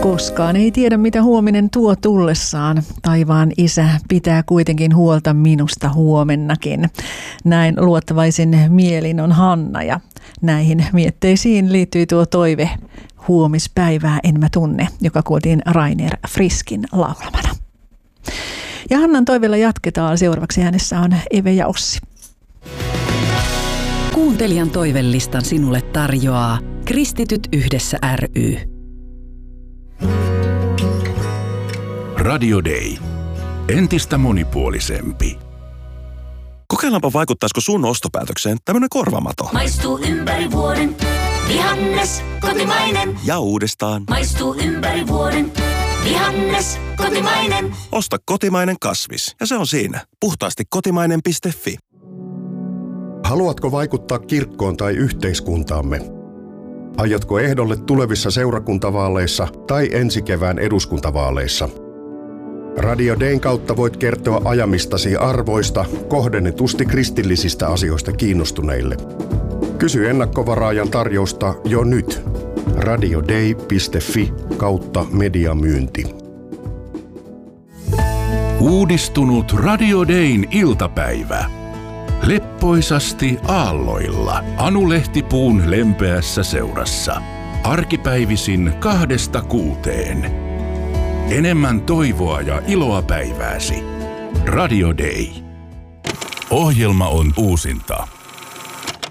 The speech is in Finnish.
Koskaan ei tiedä, mitä huominen tuo tullessaan. Taivaan isä pitää kuitenkin huolta minusta huomennakin. Näin luottavaisin mielin on Hanna, ja näihin mietteisiin liittyy tuo toive huomispäivää en mä tunne, joka kuultiin Rainer Friskin laulamana. Ja Hannan toiveella jatketaan. Seuraavaksi äänessä on Eve ja Ossi. Kuuntelijan toivelistan sinulle tarjoaa Kristityt yhdessä ry. Radio Day. Entistä monipuolisempi. Kokeillaanpa vaikuttaisiko sun ostopäätökseen tämmönen korvamato. Maistuu ympäri vuoden. Vihannes, kotimainen. Ja uudestaan. Maistuu ympäri vuoden. Vihannes, kotimainen. Osta kotimainen kasvis. Ja se on siinä. Puhtaasti kotimainen.fi. Haluatko vaikuttaa kirkkoon tai yhteiskuntaamme? Aiotko ehdolle tulevissa seurakuntavaaleissa tai ensi kevään eduskuntavaaleissa? Radio Dayn kautta voit kertoa ajamistasi arvoista kohdennetusti kristillisistä asioista kiinnostuneille. Kysy ennakkovaraajan tarjousta jo nyt. radioday.fi/mediamyynti. Uudistunut Radio Dayn iltapäivä. Leppoisasti aalloilla Anu Lehtipuun lempeässä seurassa. Arkipäivisin 2–6. Enemmän toivoa ja iloa päivääsi. Radio Day. Ohjelma on uusinta.